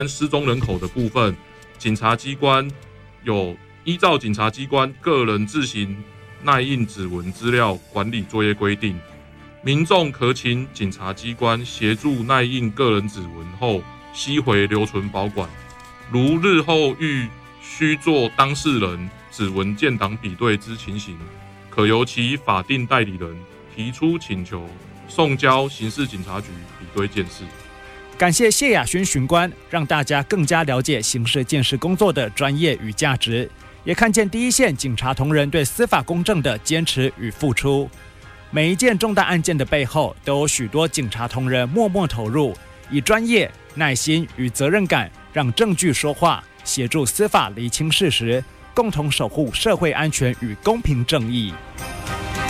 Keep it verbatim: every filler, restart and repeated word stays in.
失踪人口的部分，警察机关有依照警察机关个人自行捺印指纹资料管理作业规定，民众可请警察机关协助捺印个人指纹后吸回留存保管。如日后遇需做当事人指纹建档比对之情形，可由其法定代理人提出请求，送交刑事警察局比对鉴识。 感谢谢雅轩巡官，让大家更加了解刑事鉴识工作的专业与价值，也看见第一线警察同仁对司法公正的坚持与付出。每一件重大案件的背后，都有许多警察同仁默默投入，以专业、耐心与责任感，让证据说话，协助司法厘清事实，共同守护社会安全与公平正义。